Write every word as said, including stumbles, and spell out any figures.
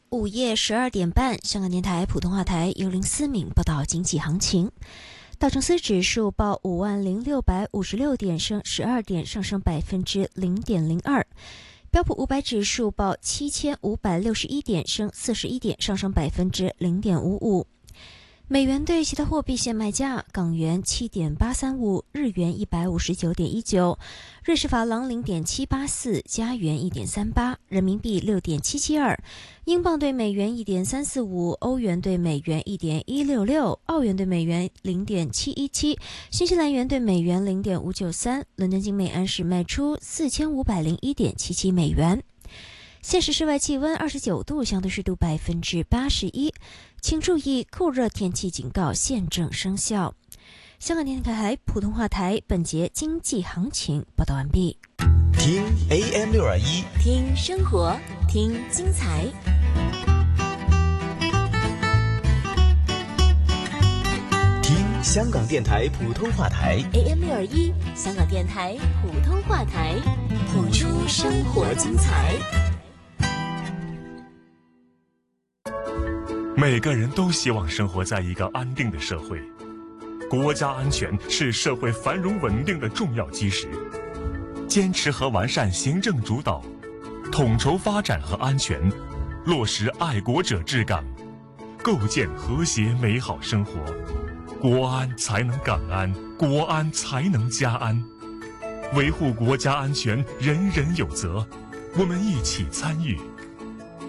午夜十二点半，香港电台普通话台由林思敏报道经济行情。道琼斯指数报五万零六百五十六点，升十二点，上升百分之零点零二。标普五百指数报七千五百六十一点，升四十一点，上升百分之零点五五。美元对其他货币现卖价：港元七点八三五，日元一百五十九点一九，瑞士法郎零点七八四，加元一点三八，人民币六点七七二，英镑对美元一点三四五，欧元对美元一点一六六，澳元对美元零点七一七，新西兰元对美元零点五九三。伦敦金每安士卖出四千五百零一点七七美元。现时室外气温二十九度，相对湿度百分之八十一。请注意酷热天气警告现正生效。香港电台普通话台本节经济行情报道完毕。 听 A M 六二一， 听生活，听精彩。 听香港电台普通话台 A M 六二一，香港电台普通话台，谱出生活精彩。 每个人都希望生活在一个安定的社会，国家安全是社会繁荣稳定的重要基石。坚持和完善行政主导，统筹发展和安全，落实爱国者治港，构建和谐美好生活。国安才能港安，国安才能家安。维护国家安全，人人有责，我们一起参与，